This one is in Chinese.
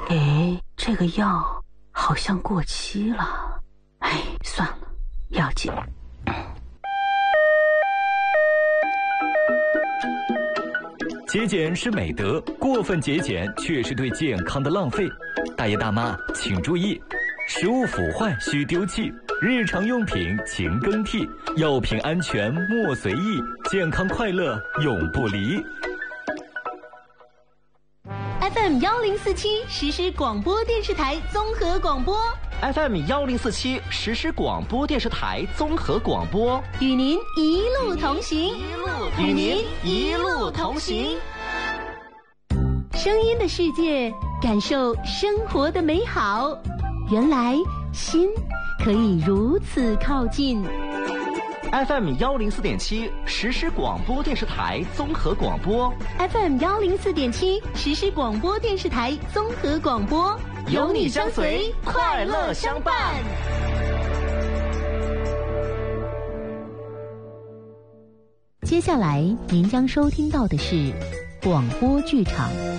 这个药好像过期了。算了，要紧。 节俭是美德，过分节俭却是对健康的浪费。大爷大妈请注意，食物腐坏需丢弃，日常用品勤更替，药品安全莫随意，健康快乐永不离。 FM 1047实时广播电视台综合广播。 FM 1047实时广播电视台综合广播， 与您一路同行， 与您一路同行。 声音的世界，感受生活的美好。原来心可以如此靠近。 FM 104.7实时广播电视台综合广播。 FM 104.7实时广播电视台综合广播， 有你相随，快乐相伴。 接下来您将收听到的是广播剧场。